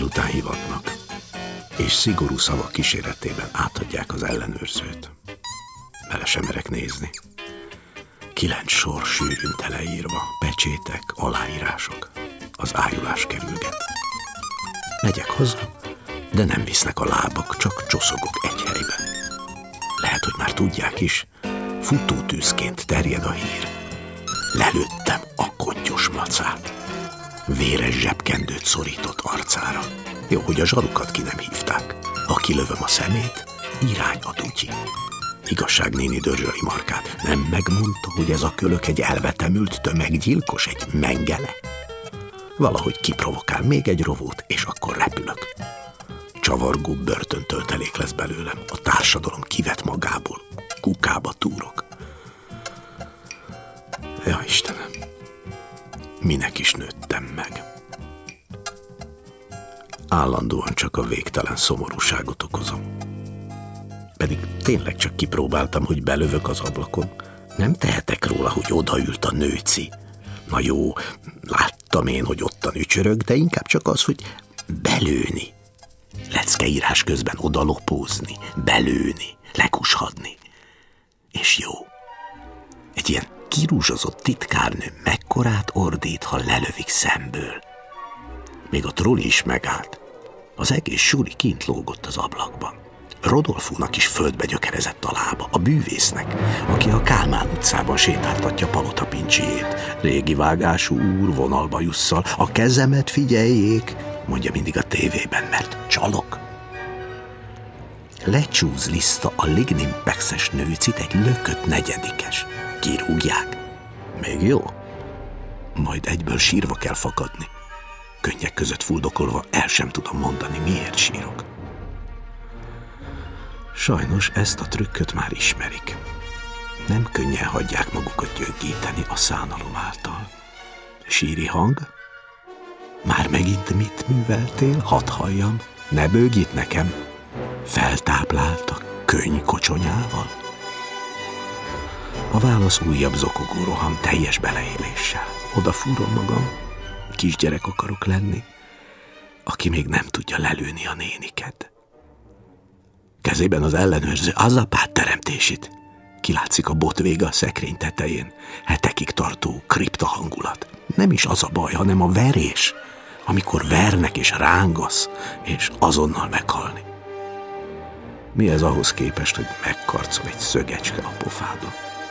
Délután hivatnak, és szigorú szavak kíséretében átadják az ellenőrzőt. Bele sem merek nézni. 9 sor sűrűn teleírva, pecsétek, aláírások. Az ájulás kerülget. Megyek haza, de nem visznek a lábak, csak csoszogok egy helyben. Lehet, hogy már tudják is, futótűzként terjed a hír. Lelőttem a kontyos macát. Véres zsebkendőt szorított arcára. Jó, hogy a zsarukat ki nem hívták. Ha kilövöm a szemét, irány a dutyi. Igazság néni dörzsöli markát. Nem megmondta, hogy ez a kölök egy elvetemült tömeggyilkos, egy mengele? Valahogy kiprovokál még egy rovót, és akkor repülök. Csavargó börtöntöltelék lesz belőlem. A társadalom kivet magából. Kukába túrok. Ja, Istenem, minek is nőttem meg? Állandóan csak a végtelen szomorúságot okozom. Pedig tényleg csak kipróbáltam, hogy belövök az ablakon. Nem tehetek róla, hogy odaült a nőci. Na jó, láttam én, hogy ottan ücsörög, de inkább csak az, hogy belőni. Leckeírás közben odalopózni, belőni, lekushadni. És jó. Egy ilyen kirúzsozott titkárnő mekkorát ordít, ha lelövik szemből. Még a troli is megállt. Az egész suli kint lógott az ablakban. Rodolfónak is földbe gyökerezett a lába, a bűvésznek, aki a Kálmán utcában sétáltatja Palota pincsijét. Régi vágású úr vonalbajusszal, a kezemet figyeljék, mondja mindig a tévében, mert csalok. Lecsúzliszta a lignimpexes nőcit egy lökött negyedikes. Kirúgják. Még jó. Majd egyből sírva kell fakadni. Könnyek között fuldokolva el sem tudom mondani, miért sírok. Sajnos ezt a trükköt már ismerik. Nem könnyen hagyják magukat gyöngíteni a szánalom által. Síri hang? Már megint mit műveltél? Hadd halljam. Ne bőgj itt nekem. Feltápláltak könyvkocsonyával? A válasz újabb zokogó roham teljes beleéléssel. Odafúrom magam. Kisgyerek akarok lenni, aki még nem tudja lelőni a néniket. Kezében az ellenőrző az apát teremtését. Kilátszik a botvége a szekrény tetején. Hetekig tartó kripta hangulat. Nem is az a baj, hanem a verés. Amikor vernek és rángasz, és azonnal meghalni. Mi ez ahhoz képest, hogy megkarcol egy szögecske a pofádon?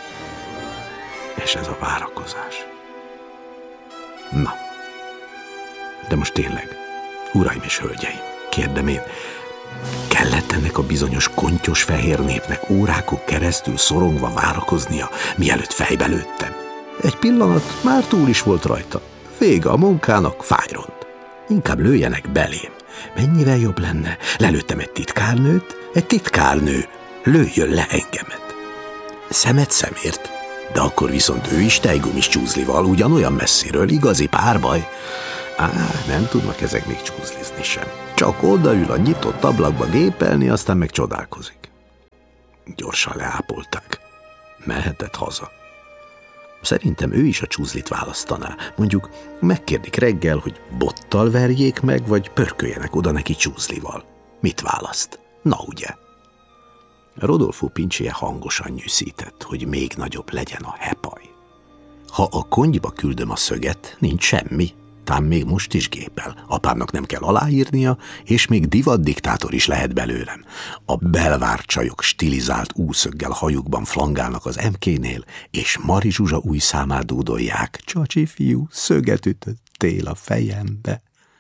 És ez a várakozás. Na, de most tényleg, uraim és hölgyeim, kérdem én, kellett ennek a bizonyos kontyos fehér népnek órákon keresztül szorongva várakoznia, mielőtt fejbe lőttem? Egy pillanat már túl is volt rajta. Vége a munkának, fájront. Inkább lőjenek belém. Mennyivel jobb lenne? Lelőttem egy titkárnőt, egy titkárnő lőjön le engemet. Szemet szemért, de akkor viszont ő is tejgumis csúzlival, ugyanolyan messziről, igazi párbaj. Nem tudnak ezek még csúzlizni sem. Csak odaül a nyitott ablakba gépelni, aztán meg csodálkozik. Gyorsan leápolták. Mehetett haza. Szerintem ő is a csúzlit választaná. Mondjuk megkérdik reggel, hogy bottal verjék meg, vagy pörköljenek oda neki csúzlival. Mit választ? Na ugye? Rodolfo pincséje hangosan nyűszített, hogy még nagyobb legyen a hepaj. Ha a konyba küldöm a szöget, nincs semmi. Tám még most is gépel. Apámnak nem kell aláírnia, és még divatdiktátor is lehet belőlem. A belvárcsajok stilizált úszöggel hajukban flangálnak az MK-nél, és Mari Zsuzsa új számát dúdolják. Csacsi fiú, szöget ütöttél a fejembe.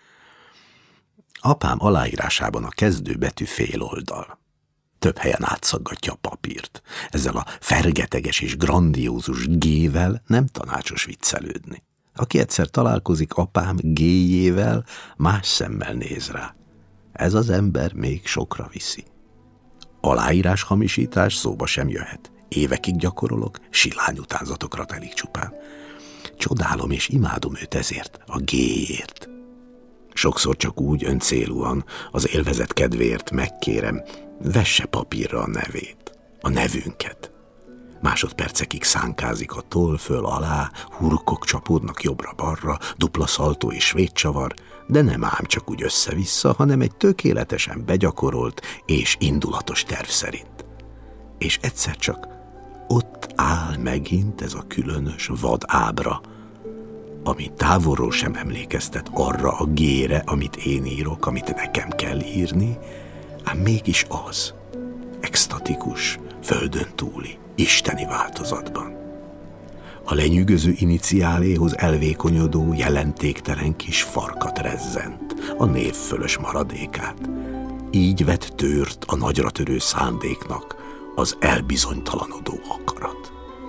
Apám aláírásában a kezdőbetű fél oldal. Több helyen átszaggatja a papírt. Ezzel a fergeteges és grandiózus G-vel nem tanácsos viccelődni. Aki egyszer találkozik apám G-jével, más szemmel néz rá. Ez az ember még sokra viszi. Aláírás hamisítás szóba sem jöhet. Évekig gyakorolok, silány utánzatokra telik csupán. Csodálom és imádom őt ezért, a G-ért. Sokszor csak úgy öncélúan, az élvezet kedvéért megkérem, vesse papírra a nevét, a nevünket. Másodpercekig szánkázik a toll föl alá, hurkok csapódnak jobbra-balra, dupla szaltó és svédcsavar, de nem ám csak úgy össze-vissza, hanem egy tökéletesen begyakorolt és indulatos terv szerint. És egyszer csak ott áll megint ez a különös vad ábra, ami távolról sem emlékeztet arra a G-re, amit én írok, amit nekem kell írni, ám mégis az, extatikus, földön túli, isteni változatban. A lenyűgöző iniciáléhoz elvékonyodó, jelentéktelen kis farkat rezzent, a névfölös maradékát. Így vett tőrt a nagyra törő szándéknak az elbizonytalanodó akarat.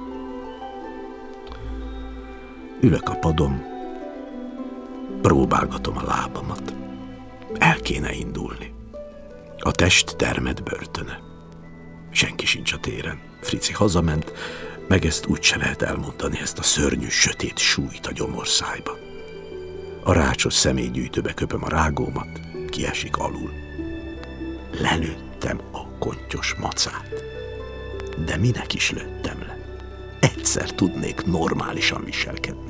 Ülök a padon, próbálgatom a lábamat. El kéne indulni. A test termed börtöne. Senki sincs a téren. Frici hazament, meg ezt úgyse lehet elmondani, ezt a szörnyű, sötét súlyt a gyomorszájba. A rácsos személygyűjtőbe köpöm a rágómat, kiesik alul. Lelőttem a kontyos macát. De minek is lőttem le? Egyszer tudnék normálisan viselkedni.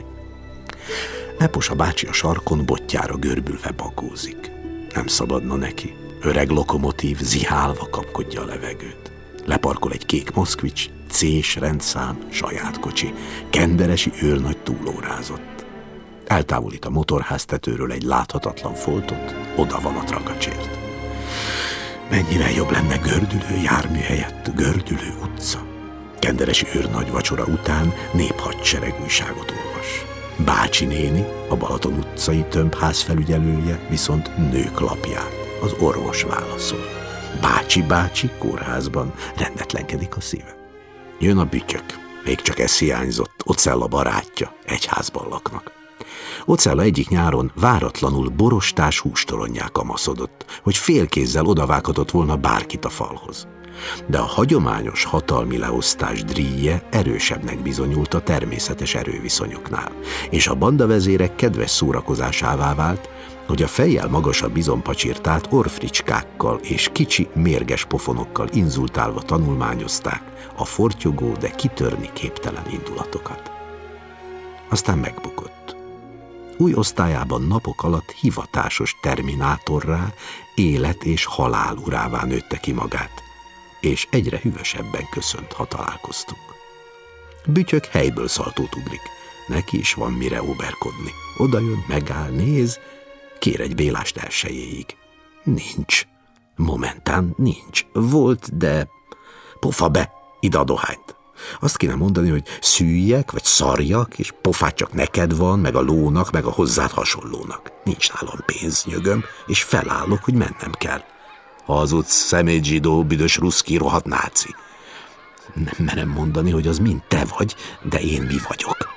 Eposa bácsi a sarkon bottyára görbülve bagózik. Nem szabadna neki. Öreg lokomotív zihálva kapkodja a levegőt. Leparkol egy kék Moszkvics, C-s rendszám, saját kocsi, kenderesi őrnagy túlórázott. Eltávolít a motorháztetőről egy láthatatlan foltot, oda van a tragacsért. Mennyivel jobb lenne gördülő jármű helyett gördülő utca. Kenderesi őrnagy vacsora után néphadsereg újságot olvas. Bácsi néni, a Balaton utcai tömbház felügyelője viszont nők lapját, az orvos válaszol. Bácsi kórházban rendetlenkedik a szíve. Jön a bütyök, még csak ez hiányzott, Ocella barátja, egy házban laknak. Ocella egyik nyáron váratlanul borostás hústoronyá kamaszodott, hogy félkézzel odavághatott volna bárkit a falhoz. De a hagyományos hatalmi leosztás dríje erősebbnek bizonyult a természetes erőviszonyoknál, és a bandavezérek kedves szórakozásává vált, hogy a fejjel magasabb bizompacsirtát orfricskákkal és kicsi, mérges pofonokkal inzultálva tanulmányozták a fortyogó, de kitörni képtelen indulatokat. Aztán megbukott. Új osztályában napok alatt hivatásos terminátorrá, élet és halál urává nőtte ki magát, és egyre hűvösebben köszönt, ha találkoztunk. Bütyök helyből szaltót ugrik. Neki is van mire óberkodni. Oda jön, megáll, néz, kér egy bélást elsejéig. Nincs. Momentán nincs. Volt, de pofa be, ide a dohányt. Azt kéne mondani, hogy szűjjek, vagy szarjak, és pofát csak neked van, meg a lónak, meg a hozzád hasonlónak. Nincs nálam pénz, nyögöm, és felállok, hogy mennem kell. Hazudsz, szemétzsidó, büdös ruszki, rohadt náci. Nem merem mondani, hogy az mind te vagy, de én mi vagyok.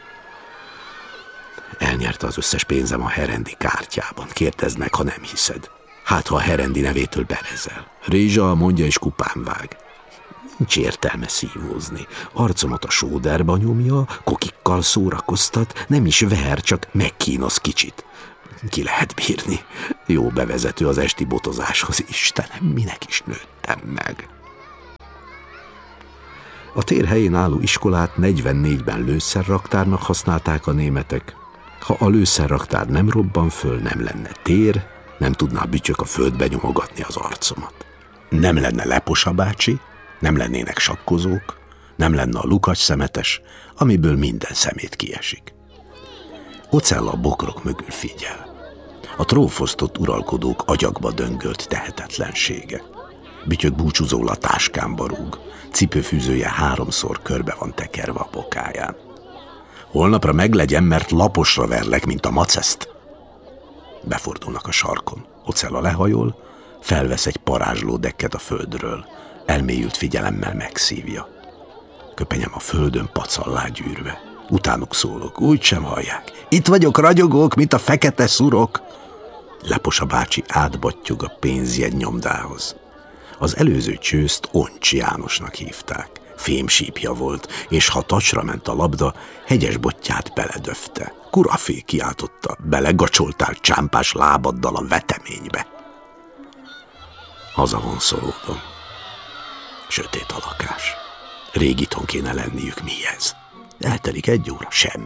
Elnyerte az összes pénzem a Herendi kártyában. Kérdezd meg, ha nem hiszed. Hát, ha a Herendi nevétől berezel. Rézsa mondja, és kupán vág. Nincs értelme szívózni. Arcomat a sóderba nyomja, kokikkal szórakoztat, nem is ver, csak megkínosz kicsit. Ki lehet bírni. Jó bevezető az esti botozáshoz. Istenem, minek is nőttem meg. A tér helyén álló iskolát 44-ben lőszerraktárnak használták a németek. Ha a lőszerraktár nem robban föl, nem lenne tér, nem tudná Bütyök a földbe nyomogatni az arcomat. Nem lenne Leposa bácsi, nem lennének sakkozók, nem lenne a Lukacs szemetes, amiből minden szemét kiesik. Ocella a bokrok mögül figyel. A trófosztott uralkodók agyakba döngölt tehetetlensége. Bütyök búcsúzól a táskámba rúg, cipőfűzője 3-szor körbe van tekerve a bokáján. Holnapra meglegyen, mert laposra verlek, mint a maceszt. Befordulnak a sarkon. Ocella lehajol, felvesz egy parázsló dekket a földről, elmélyült figyelemmel megszívja. Köpenyem a földön pacallá gyűrve. Utánuk szólok, úgysem hallják. Itt vagyok, ragyogók, mint a fekete szurok. Leposa bácsi átbattyog a pénzjegy nyomdához. Az előző csőzt Oncsi Jánosnak hívták. Fémsípja volt, és ha tacsra ment a labda, hegyes bottyát beledöfte. Kurafé, kiáltotta, belegacsoltál csámpás lábaddal a veteménybe. Hazavonszolódom. Sötét a lakás. Rég itthon kéne lenniük, mi ez? Eltelik 1 óra, semmi.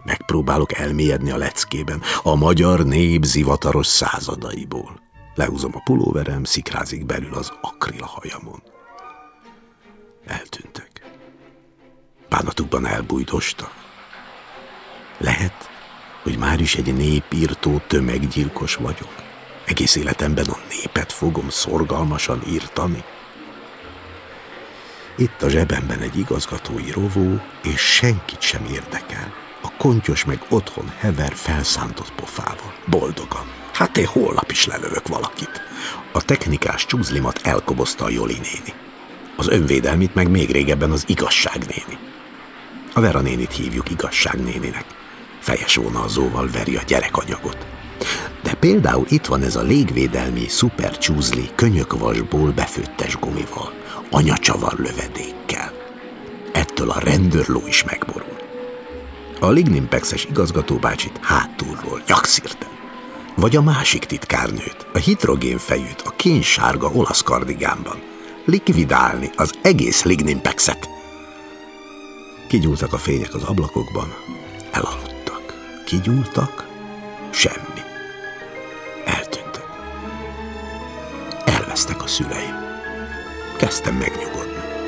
Megpróbálok elmélyedni a leckében, a magyar nép zivataros századaiból. Lehúzom a pulóverem, szikrázik belül az akril hajamon. Eltűntek. Bánatukban elbújdostak. Lehet, hogy már is egy népírtó tömeggyilkos vagyok. Egész életemben a népet fogom szorgalmasan írtani. Itt a zsebemben egy igazgatói rovó, és senkit sem érdekel. A kontyos meg otthon hever felszántott pofával. Boldogan. Hát én holnap is lelövök valakit. A technikás csúzlimat elkobozta a Joli néni. Az önvédelmit meg még régebben az Igazság néni. A Vera nénit hívjuk Igazság néninek. Fejes vonalzóval veri a gyerekanyagot. De például itt van ez a légvédelmi szuper csúzli könyökvasból befőttes gumival, anyacsavar lövedékkel. Ettől a rendőrló is megborul. A Lignimpexes igazgatóbácsit hátulról nyakszírten. Vagy a másik titkárnőt, a hidrogénfejűt, a kénsárga olasz kardigánban. Likvidálni az egész Lignimpexet. Kigyúltak a fények az ablakokban, elaludtak. Kigyúltak, semmi. Eltűntek. Elvesztek a szüleim. Kezdtem megnyugodni.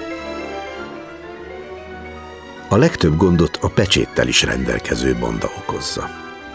A legtöbb gondot a pecséttel is rendelkező banda okozza.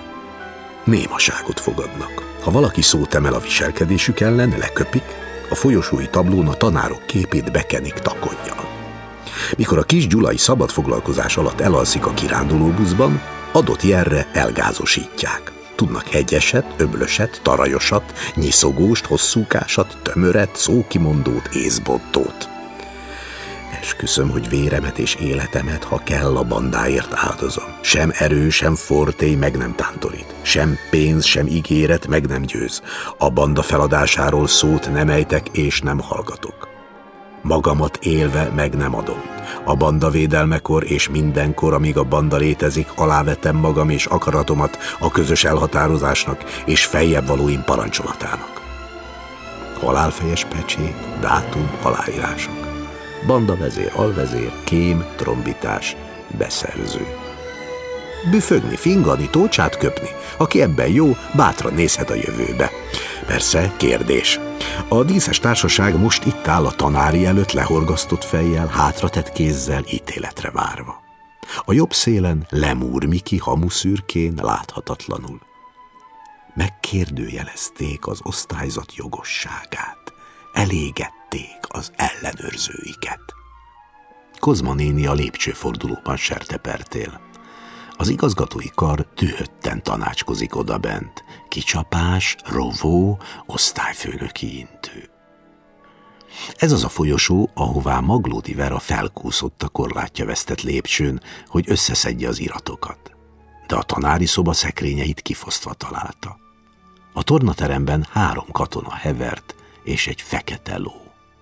Némaságot fogadnak. Ha valaki szót emel a viselkedésük ellen, leköpik, a folyosói tablón a tanárok képét bekenik takonnyal. Mikor a kis Gyulai szabadfoglalkozás alatt elalszik a kirándulóbuszban, adott jelre elgázosítják. Tudnak hegyeset, öblöset, tarajosat, nyiszogóst, hosszúkásat, tömöret, szókimondót, észbottót. Esküszöm, hogy véremet és életemet, ha kell, a bandáért áldozom. Sem erő, sem fortély meg nem tántorít. Sem pénz, sem ígéret meg nem győz. A banda feladásáról szót nem ejtek és nem hallgatok. Magamat élve meg nem adom. A banda védelmekor és mindenkor, amíg a banda létezik, alávetem magam és akaratomat a közös elhatározásnak és feljebb valóim parancsolatának. Halálfejes pecsét, dátum, aláírások. Banda vezér, alvezér, kém, trombitás, beszerző. Büfögni, fingani, tócsát köpni. Aki ebben jó, bátran nézhet a jövőbe. Persze, kérdés. A díszes társaság most itt áll a tanári előtt lehorgasztott fejjel, hátratett kézzel, ítéletre várva. A jobb szélen Lemúr Miki hamuszürkén láthatatlanul. Megkérdőjelezték az osztályzat jogosságát. Elégették az ellenőrzőiket. Kozma néni a lépcsőfordulóban sertepertél. Az igazgatói kar dühötten tanácskozik odabent. Kicsapás, rovó, osztályfőnöki intő. Ez az a folyosó, ahová Maglódi Vera felkúszott a korlátja vesztett lépcsőn, hogy összeszedje az iratokat. De a tanári szoba szekrényeit kifosztva találta. A tornateremben 3 katona hevert, és egy fekete ló.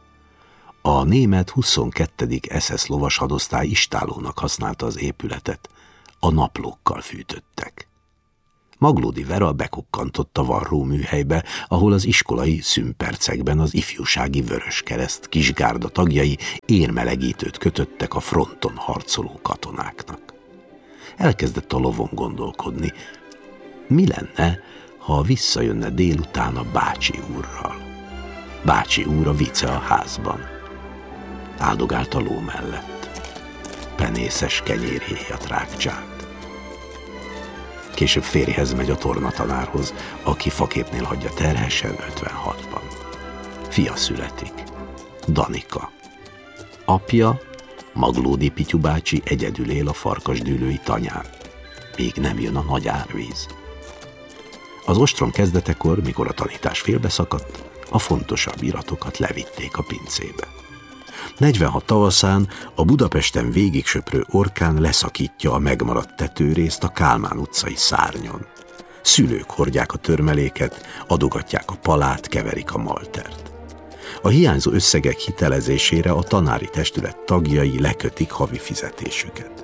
A német 22. SS lovas hadosztály istálónak használta az épületet, a naplókkal fűtöttek. Maglódi Vera bekukkantott a varró műhelybe, ahol az iskolai szünpercekben az ifjúsági Vöröskereszt kisgárda tagjai érmelegítőt kötöttek a fronton harcoló katonáknak. Elkezdett a lovon gondolkodni, mi lenne, ha visszajönne délután a bácsi úrral. Bácsi úr a vice a házban. Áldogált a ló mellett. Penészes kenyérhéjat rákcsált. Később férjhez megy a tornatanárhoz, aki faképnél hagyja terhesen 56-ban. Fia születik. Danika. Apja, Maglódi Pityu bácsi egyedül él a farkasdűlői tanyán. Még nem jön a nagy árvíz. Az ostrom kezdetekor, mikor a tanítás félbeszakadt, a fontosabb iratokat levitték a pincébe. 46 tavaszán a Budapesten végig söprő orkán leszakítja a megmaradt tetőrészt a Kálmán utcai szárnyon. Szülők hordják a törmeléket, adogatják a palát, keverik a maltert. A hiányzó összegek hitelezésére a tanári testület tagjai lekötik havi fizetésüket.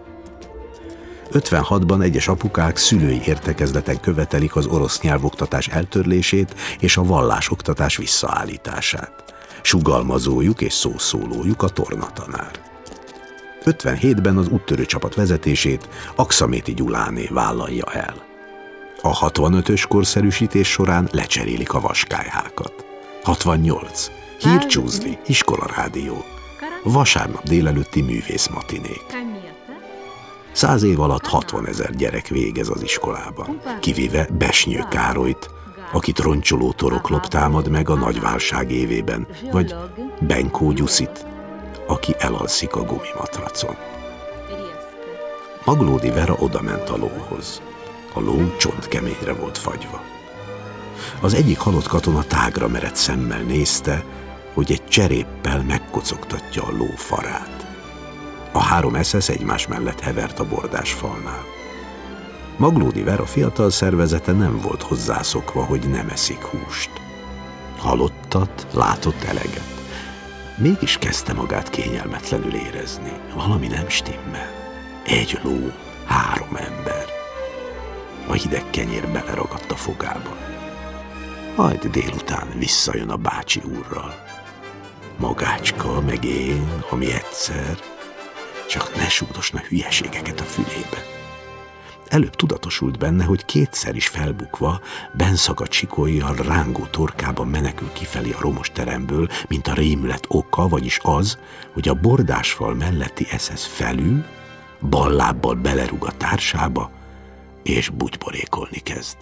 56-ban egyes apukák szülői értekezleten követelik az orosz nyelvoktatás eltörlését és a vallásoktatás visszaállítását. Sugalmazójuk és szószólójuk a tornatanár. 57-ben az úttörő csapat vezetését Akszaméti Gyuláné vállalja el. A 65-ös korszerűsítés során lecserélik a vaskályhákat. 68. Hírcsúzli, iskolarádió. Vasárnap délelőtti művészmatinék. 100 év alatt 60 000 gyerek végez az iskolában, kivéve Besnyő Károlyt, akit roncsoló toroklop támad meg a nagy válság évében, vagy Benkó Gyuszit, aki elalszik a gumimatracon. Maglódi Vera odament a lóhoz. A ló csontkeményre volt fagyva. Az egyik halott katona tágra merett szemmel nézte, hogy egy cseréppel megkocogtatja a ló farát. A 3 SS egymás mellett hevert a bordásfalnál. Maglódi Vera fiatal szervezete nem volt hozzászokva, hogy nem eszik húst. Halottat, látott eleget. Mégis kezdte magát kényelmetlenül érezni. Valami nem stimmel. Egy ló, 3 ember. A hideg kenyér beleragadt a fogába. Majd délután visszajön a bácsi úrral. Magácska, meg én, ami egyszer, csak ne súgdosna hülyeségeket a fülébe. Előbb tudatosult benne, hogy kétszer is felbukva, benszakadt sikolyjal rángó torkában menekül kifelé a romos teremből, mint a rémület oka, vagyis az, hogy a bordásfal melletti SS felül, bal lábbal belerúg a társába, és bugyborékolni kezd.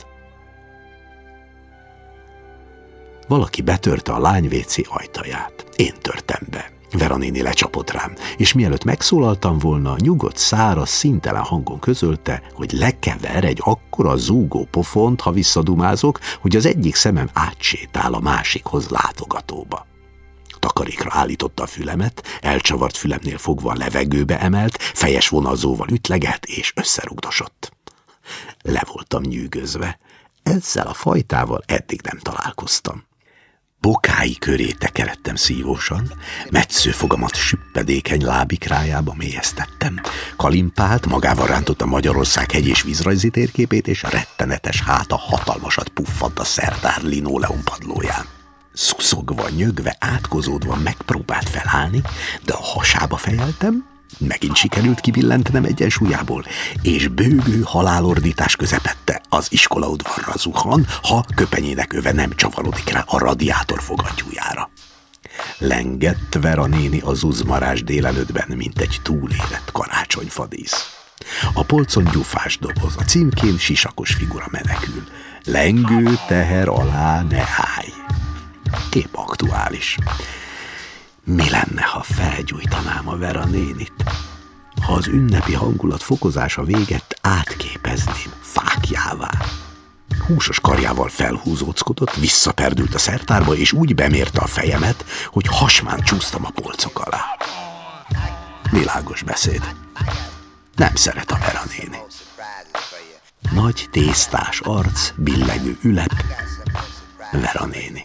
Valaki betörte a lány WC ajtaját. Én törtem be. Vera néni lecsapott rám, és mielőtt megszólaltam volna, nyugodt, száraz, színtelen hangon közölte, hogy lekever egy akkora zúgó pofont, ha visszadumázok, hogy az egyik szemem átsétál a másikhoz látogatóba. Takarékra állította a fülemet, elcsavart fülemnél fogva a levegőbe emelt, fejes vonalzóval ütlegelt és összerugdosott. Le voltam nyűgözve. Ezzel a fajtával eddig nem találkoztam. Bokái köré tekeredtem szívósan, metszőfogamat süppedékeny lábikrájába mélyeztettem. Kalimpált, magával rántotta Magyarország hegy- és vízrajzi térképét, és rettenetes háta hatalmasat puffant a szertár linóleum padlóján. Szuszogva, nyögve, átkozódva megpróbált felállni, de a hasába fejeltem, megint sikerült kibillentenem egyensúlyából, és bőgő halálordítás közepette az iskolaudvarra zuhan, ha köpenyének öve nem csavarodik rá a radiátor fogantyújára. Lengett Vera néni az uzmarás délelőttben, mint egy túlélett karácsonyfadísz. A polcon gyufás doboz, a címkén sisakos figura menekül. Lengő teher alá ne állj. Épp aktuális. Mi lenne, ha felgyújtanám a Vera nénit? Ha az ünnepi hangulat fokozása véget, átképezném fáklyává. Húsos karjával felhúzóckodott, visszaperdült a szertárba, és úgy bemérte a fejemet, hogy hasmán csúsztam a polcok alá. Világos beszéd. Nem szeret a Vera néni. Nagy tésztás arc, billegő ülep, Vera néni.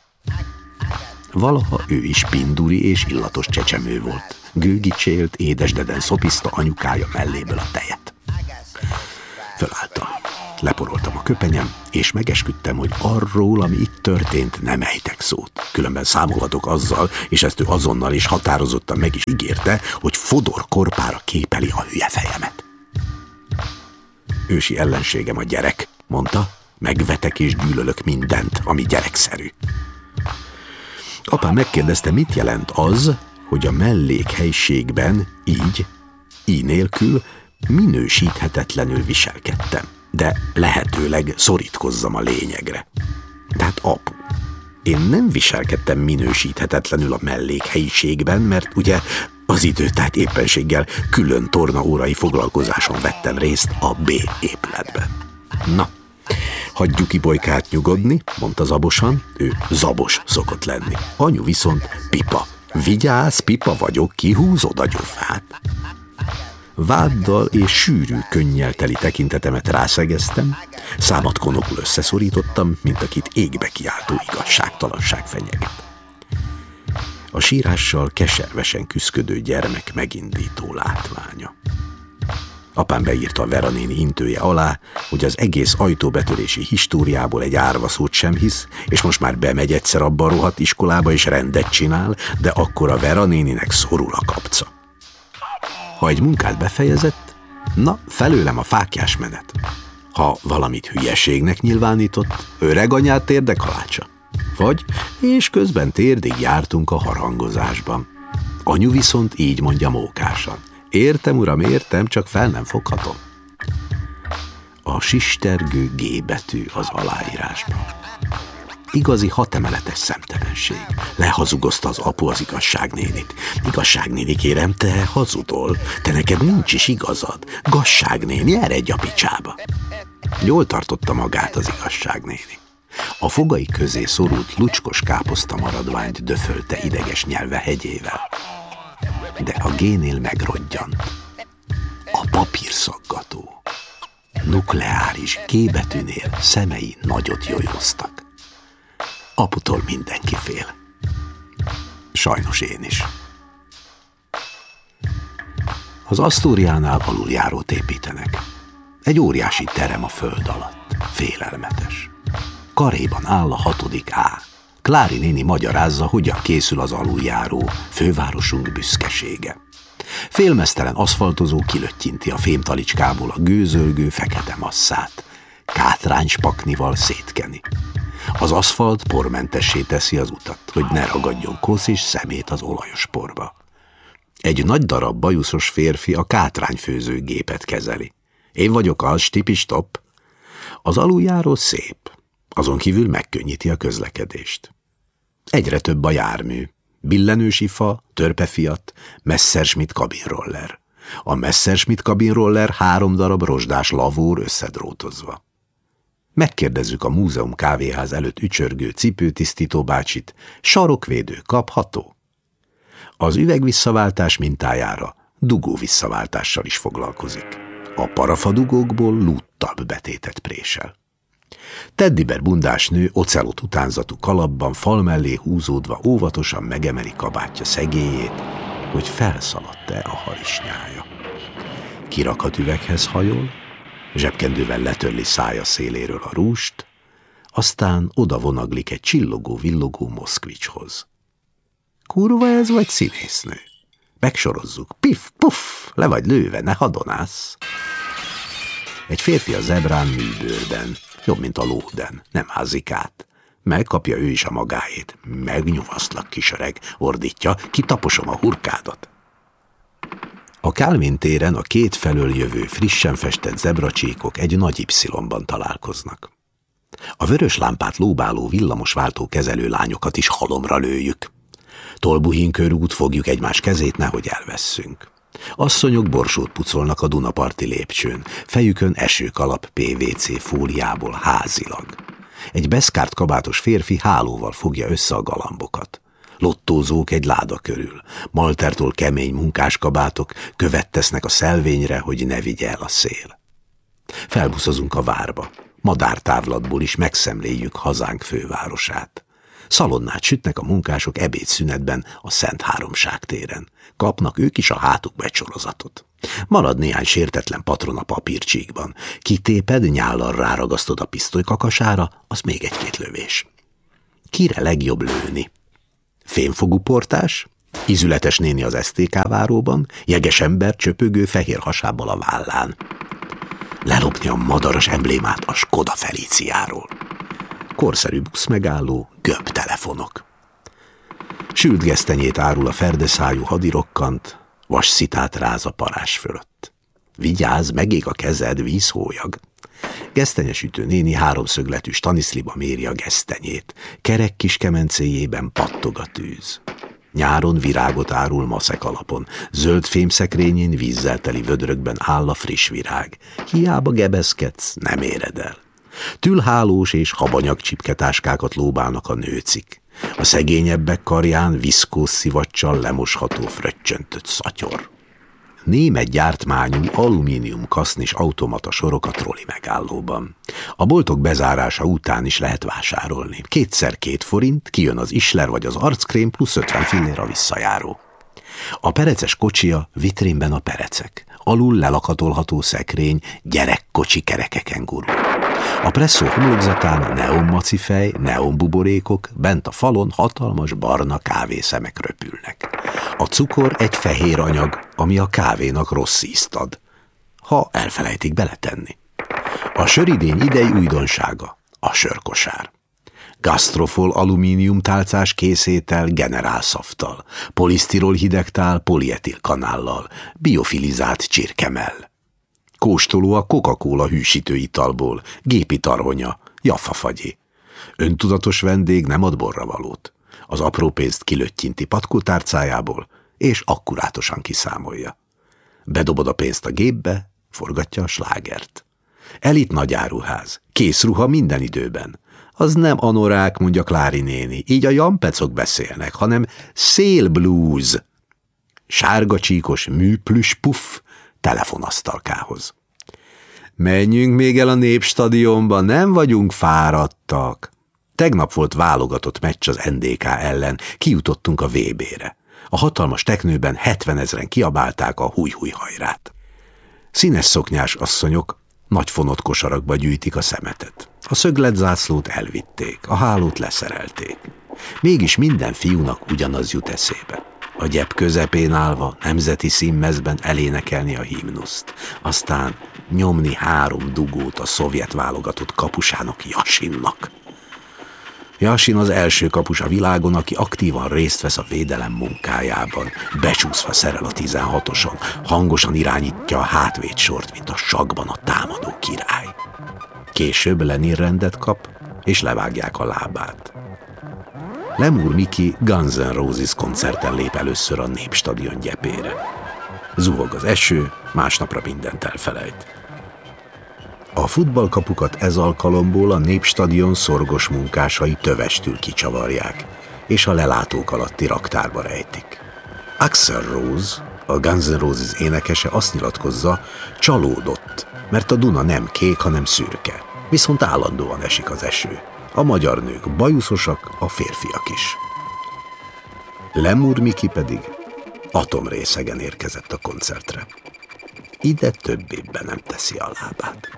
Valaha ő is pinduri és illatos csecsemő volt. Gőgicsélt, édesdeden szopiszta anyukája melléből a tejet. Fölálltam, leporoltam a köpenyem, és megesküdtem, hogy arról, ami itt történt, nem ejtek szót. Különben számolhatok azzal, és ezt ő azonnal és határozottan meg is ígérte, hogy Fodor korpára képeli a hülye fejemet. Ősi ellenségem a gyerek, mondta, megvetek és gyűlölök mindent, ami gyerekszerű. Apám megkérdezte, mit jelent az, hogy a mellékhelyiségben így nélkül minősíthetetlenül viselkedtem, de lehetőleg szorítkozzam a lényegre. Tehát apu, én nem viselkedtem minősíthetetlenül a mellékhelyiségben, mert ugye az időtájt éppenséggel külön tornaórai foglalkozáson vettem részt a B épületben. Na, hagyjuk Ibojkát nyugodni, mondta zabosan, ő zabos szokott lenni. Anyu viszont pipa. Vigyázz, pipa vagyok, kihúzod a gyufát. Váddal és sűrű könnyel teli tekintetemet rászegeztem, számat konokul összeszorítottam, mint akit égbe kiáltó igazságtalanság fenyeget. A sírással keservesen küszködő gyermek megindító látványa. Apám beírta a Vera néni intője alá, hogy az egész ajtóbetörési históriából egy árva szót sem hisz, és most már bemegy egyszer abba a rohadt iskolába és rendet csinál, de akkor a Vera néninek szorul a kapca. Ha egy munkát befejezett, na, felőlem a fáklyás menet. Ha valamit hülyeségnek nyilvánított, öreg anyát térde kalácsa. Vagy, és közben térdig jártunk a harangozásban. Anyu viszont így mondja mókásan. Értem, uram, értem, csak fel nem foghatom. A sistergő G betű az aláírásban. Igazi 6 emeletes szemtelenség. Lehazugozta az apu az igazságnénit. Igazságnéni, kérem, te hazudol. Te neked nincs is igazad. Gazságnéni, eredj a picsába. Jól tartotta magát az igazságnéni. A fogai közé szorult lucskos káposzta maradványt döfölte ideges nyelve hegyével. De a G-nél megrodjant. A papírszaggató. Nukleáris G betűnél szemei nagyot jolyóztak. Aputól mindenki fél. Sajnos én is. Az Asztóriánál aluljárót építenek. Egy óriási terem a föld alatt. Félelmetes. Karéban áll a 6. A. Klári néni magyarázza, hogyan készül az aluljáró, fővárosunk büszkesége. Félmeztelen aszfaltozó kilöttyinti a fémtalicskából a gőzölgő fekete masszát. Kátrányspaknival szétkeni. Az aszfalt pormentessé teszi az utat, hogy ne ragadjon kosz és szemét az olajos porba. Egy nagy darab bajuszos férfi a kátrányfőző gépet kezeli. Én vagyok az, stipistop. Az aluljáró szép, azon kívül megkönnyíti a közlekedést. Egyre több a jármű. Billenősifa, törpefiat, Messerschmitt kabinroller. A Messerschmitt kabinroller 3 darab rozsdás lavór összedrótozva. Megkérdezzük a múzeum kávéház előtt ücsörgő cipőtisztító bácsit, sarokvédő kapható? Az üvegvisszaváltás mintájára dugó visszaváltással is foglalkozik. A parafadugókból lúttabb betétet présel. Teddyber bundás nő ocelot utánzatú kalapban fal mellé húzódva óvatosan megemeli kabátja szegélyét, hogy felszaladt-e a harisnyája. Kirakat üveghez hajol, zsebkendővel letörli szája széléről a rúst, aztán oda vonaglik egy csillogó-villogó moszkvicshoz. Kurva ez vagy színésznő? Megsorozzuk. Pif-puff, le vagy lőve, ne hadonász. Egy férfi a zebrán műbőrben, jobb, mint a lóden, nem házik át. Megkapja ő is a magáét. Megnyugasztlak, kisöreg, ordítja, kitaposom a hurkádat. A Kálvin téren a 2 felől jövő frissen festett zebracsíkok egy nagy Y-ban találkoznak. A vörös lámpát lóbáló villamosváltó kezelő lányokat is halomra lőjük. Tolbuhin körút fogjuk egymás kezét, nehogy elvesszünk. Asszonyok borsót pucolnak a Dunaparti lépcsőn, fejükön esőkalap PVC fóliából házilag. Egy beszkárt kabátos férfi hálóval fogja össze a galambokat. Lottózók egy láda körül, maltertól kemény munkáskabátok követ tesznek a szelvényre, hogy ne vigye el a szél. Felbuszozunk a várba, madártávlatból is megszemléljük hazánk fővárosát. Szalonnát sütnek a munkások ebédszünetben a Szent Háromság téren. Kapnak ők is a hátukba egy sorozatot. Marad néhány sértetlen patron a papírcsíkban. Kitéped, nyállal ráragasztod a pisztolykakasára, az még 1-2 lövés. Kire legjobb lőni? Fémfogú portás? Ízületes néni az STK váróban? Jeges ember csöpögő fehér hasábbal a vállán? Lelopni a madaras emblémát a Skoda Feliciáról? Korszerű buszmegálló, gömbtelefonok. Sült gesztenyét árul a ferdeszájú hadirokkant, vasszitát ráz a parázs fölött. Vigyázz, megég a kezed, vízhólyag. Gesztenyesütő néni 3-szögletű staniszliba méri a gesztenyét. Kerek kis kemencéjében pattog a tűz. Nyáron virágot árul maszek alapon. Zöld fémszekrényén vízzel teli vödrökben áll a friss virág. Hiába gebeszkedsz, nem éred el. Tülhálós és habanyag csipketáskákat lóbálnak a nőcik. A szegényebbek karján viszkóz szivacsal lemosható fröccsöntött szatyor. Német gyártmányú alumínium kasznis automata sorok a troli megállóban. A boltok bezárása után is lehet vásárolni. 2x2 forint, kijön az Isler vagy az arckrém, plusz 50 fillér a visszajáró. A pereces kocsia, vitrínben a perecek. alul lelakatolható szekrény, gyerekkocsi kerekeken gurul. A presszó homlokzatán neonmacifej, neonbuborékok, bent a falon hatalmas barna kávészemek röpülnek. A cukor egy fehér anyag, ami a kávénak rossz ízt ad, ha elfelejtik beletenni. A söridény idei újdonsága, a sörkosár. Gastrofol alumínium tálcás készétel generálszaftal, polisztirol hidegtál polietil kanállal, biofilizált csirkemell. Kóstoló a Coca-Cola hűsítőitalból, gépi tarhonya, jaffafagyé. Öntudatos vendég nem ad borravalót. Az apró pénzt kilöttyinti patkótárcájából, és akkurátosan kiszámolja. Bedobod a pénzt a gépbe, forgatja a slágert. Elit nagyáruház, készruha minden időben. Az nem anorák, mondja Klári néni, így a jampecok beszélnek, hanem szélblúz. Sárga csíkos műplüs puff telefonasztalkához. Menjünk még el a Népstadionba, nem vagyunk fáradtak. Tegnap volt válogatott meccs az NDK ellen, kijutottunk a VB-re. A hatalmas teknőben 70 000 kiabálták a húj-húj hajrát. Színes szoknyás asszonyok nagy fonott kosarakba gyűjtik a szemetet. A szögletzászlót elvitték, a hálót leszerelték. Mégis minden fiúnak ugyanaz jut eszébe. A gyep közepén állva, nemzeti színmezben elénekelni a himnuszt. Aztán nyomni 3 dugót a szovjet válogatott kapusának, Jasinnak. Jasin az első kapus a világon, aki aktívan részt vesz a védelem munkájában. Becsúszva szerel a 16-oson, hangosan irányítja a hátvédsort, mint a sakkban a támadó király. Később Lenin rendet kap, és levágják a lábát. Lemur Miki Guns N' Roses koncerten lép először a Népstadion gyepére. Zuhog az eső, másnapra mindent elfelejt. A futballkapukat ez alkalomból a Népstadion szorgos munkásai tövestül kicsavarják, és a lelátók alatti raktárba rejtik. Axl Rose, a Guns N' Roses énekese azt nyilatkozza, csalódott, mert a Duna nem kék, hanem szürke, viszont állandóan esik az eső. A magyar nők bajuszosak, a férfiak is. Lemur Miki pedig atomrészegen érkezett a koncertre. Ide többében nem teszi a lábát.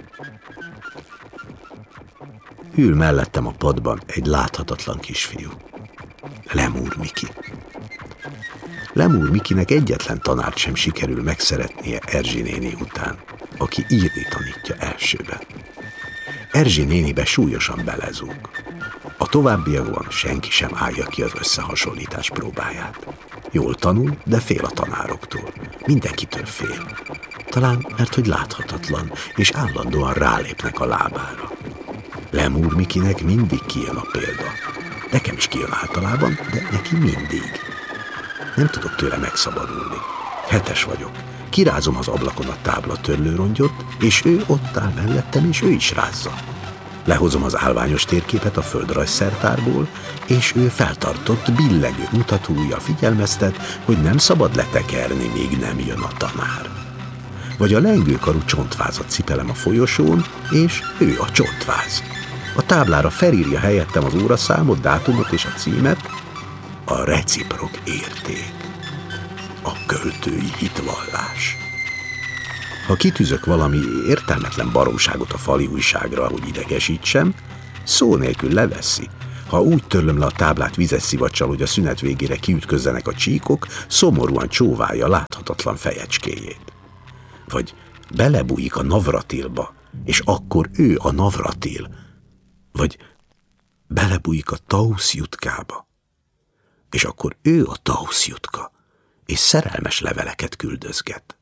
Ül mellettem a padban egy láthatatlan kisfiú. Lemur Miki. Lemur Mikinek egyetlen tanárt sem sikerül megszeretnie Erzsi néni után, aki írni tanítja elsőbe. Erzsi nénibe súlyosan belezúg. A továbbiakban senki sem állja ki az összehasonlítás próbáját. Jól tanul, de fél a tanároktól. Mindenkitől fél. Talán mert, hogy láthatatlan, és állandóan rálépnek a lábára. Lemur Mikinek mindig kijön a példa. Nekem is kijön általában, de neki mindig. Nem tudok tőle megszabadulni. 7-es vagyok. Kirázom az ablakon a tábla törlőrongyot, és ő ott áll mellettem, és ő is rázza. Lehozom az állványos térképet a földrajzszertárból, és ő feltartott, billegő mutatóujjal figyelmeztet, hogy nem szabad letekerni, míg nem jön a tanár. Vagy a lengőkarú csontvázat cipelem a folyosón, és ő a csontváz. A táblára felírja helyettem az óraszámot, dátumot és a címet, a reciprok érték, a költői hitvallás. Ha kitűzök valami értelmetlen baromságot a fali újságra, hogy idegesítsem, szó nélkül leveszi. Ha úgy törlöm le a táblát vizes szivacsal, hogy a szünet végére kiütközzenek a csíkok, szomorúan csóválja láthatatlan fejecskéjét. Vagy belebújik a Navratilba, és akkor ő a Navratil. Vagy belebújik a Tausz Jutkába, és akkor ő a Tausz Jutka, és szerelmes leveleket küldözget.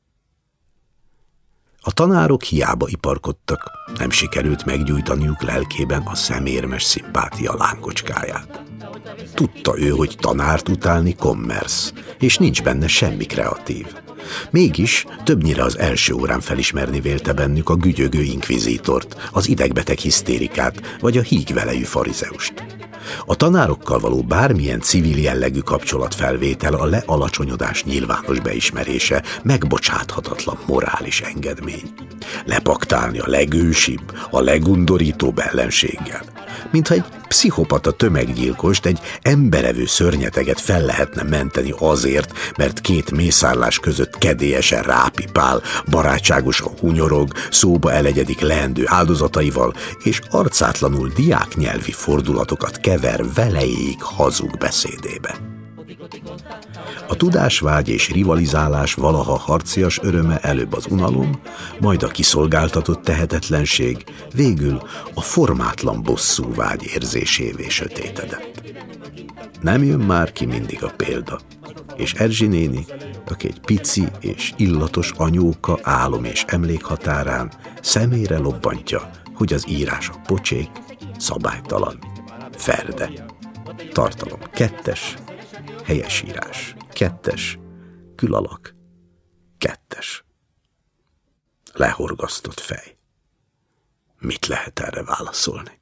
A tanárok hiába iparkodtak, nem sikerült meggyújtaniuk lelkében a szemérmes szimpátia lángocskáját. Tudta ő, hogy tanárt utálni kommersz, és nincs benne semmi kreatív. Mégis többnyire az első órán felismerni vélte bennük a gügyögő inkvizítort, az idegbeteg hisztérikát, vagy a hígvelejű farizeust. A tanárokkal való bármilyen civil jellegű kapcsolatfelvétel a lealacsonyodás nyilvános beismerése, megbocsáthatatlan morális engedmény. Lepaktálni a legősibb, a legundorítóbb ellenséggel. mintha egy pszichopata tömeggyilkost, egy emberevő szörnyeteget fel lehetne menteni azért, mert két mészárlás között kedélyesen rápipál, barátságosan hunyorog, szóba elegyedik leendő áldozataival, és arcátlanul diáknyelvi fordulatokat kever veleig hazug beszédébe. A tudásvágy és rivalizálás valaha harcias öröme előbb az unalom, majd a kiszolgáltatott tehetetlenség, végül a formátlan bosszúvágy érzésévé sötétedett. Nem jön már ki mindig a példa, és Erzsi néni, aki egy pici és illatos anyóka álom és emlék határán szemére lobbantja, hogy az írás a pocsék, szabálytalan, ferde. Tartalom 2, helyesírás 2, külalak 2. Lehorgasztott fej. Mit lehet erre válaszolni?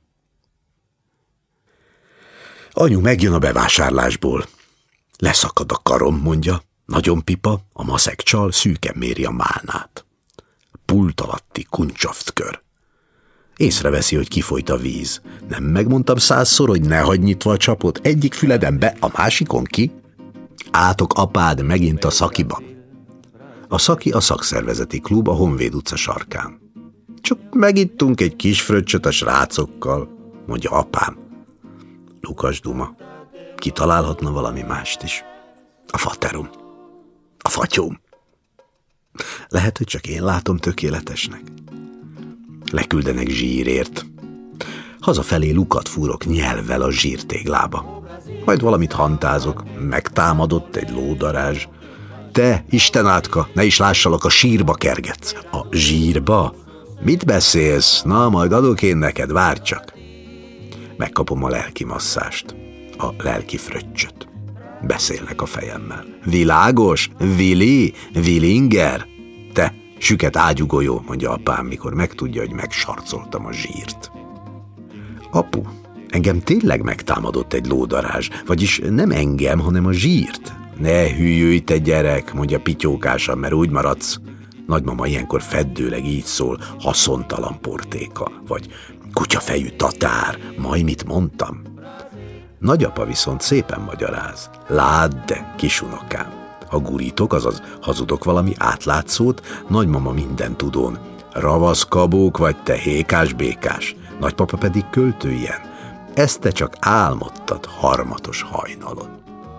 Anyu megjön a bevásárlásból. Leszakad a karom, mondja. Nagyon pipa, a maszek csal, szűken méri a málnát. Pult alatti kuncsaftkör. Észreveszi, hogy kifolyt a víz. Nem megmondtam 100-szor, hogy ne hagyd nyitva a csapot, egyik füleden be, a másikon ki? Átok apád megint a Szakiba. A Szaki a szakszervezeti klub a Honvéd utca sarkán. Csak megittunk egy kis fröccsöt a srácokkal, mondja apám. Lukas duma. Kitalálhatna valami mást is. A faterom. A fatyóm. Lehet, hogy csak én látom tökéletesnek. Leküldenek zsírért. Hazafelé lukat fúrok nyelvvel a zsírtéglába. Majd valamit hantázok, megtámadott egy lódarázs. Te, Istenátka, ne is lássalak, a sírba kergetsz. A zsírba? Mit beszélsz? Na, majd adok én neked, várj csak. Megkapom a lelki masszást, a lelki fröccsöt. Beszélnek a fejemmel. Világos? Vili? Vilinger? Te, süket ágyugolyó, mondja apám, mikor megtudja, hogy megsarcoltam a zsírt. Apu, engem tényleg megtámadott egy lódarázs, vagyis nem engem, hanem a zsírt. Ne hülyülj, te gyerek, mondja pityókásan, mert úgy maradsz. Nagymama ilyenkor feddőleg így szól, haszontalan portéka, vagy kutyafejű tatár, majd mit mondtam? Nagyapa viszont szépen magyaráz. Ládd de, kisunokám, ha gurítok, azaz hazudok valami átlátszót, nagymama minden tudón. Ravasz kabók vagy te, hékás-békás, nagypapa pedig költő ilyen. Ezt te csak álmodtad harmatos hajnalon.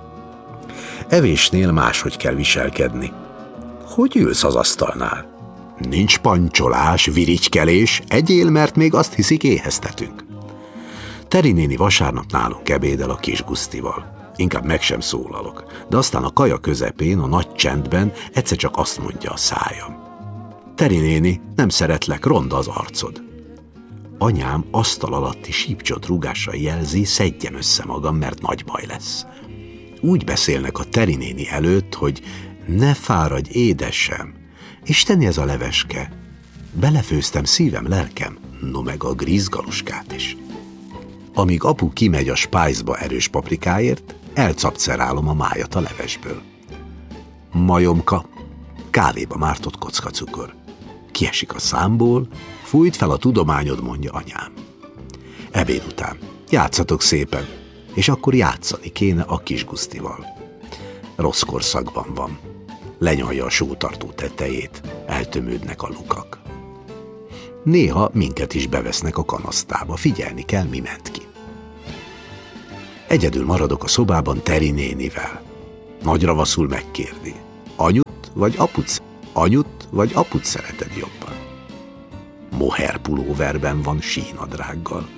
Evésnél máshogy kell viselkedni. Hogy ülsz az asztalnál? Nincs pancsolás, virigykelés, egyél, mert még azt hiszik, éheztetünk. Teri néni vasárnap nálunk ebédel a kis Gusztival. Inkább meg sem szólalok, de aztán a kaja közepén, a nagy csendben egyszer csak azt mondja a szájam. Teri néni, nem szeretlek, ronda az arcod. Anyám asztal alatti sípcsot rúgással jelzi, szedjem össze magam, mert nagy baj lesz. Úgy beszélnek a Teri néni előtt, hogy ne fáradj, édesem, isteni ez a leveske. Belefőztem szívem, lelkem, no meg a grízgaluskát is. Amíg apu kimegy a spájzba erős paprikáért, elcapcerálom a májat a levesből. Majomka, kávéba mártott kockacukor. Kiesik a számból, fújt fel a tudományod, mondja anyám. Ebéd után, játszatok szépen, és akkor játszani kéne a kis Gusztival. Rossz korszakban van. Lenyalja a sótartó tetejét, eltömődnek a lukak. Néha minket is bevesznek a kanasztába, figyelni kell, mi ment ki. Egyedül maradok a szobában Teri nénivel. Nagy ravaszul megkérdi. Anyut vagy aput szereted jobban? Mohair pulóverben van sínadrággal.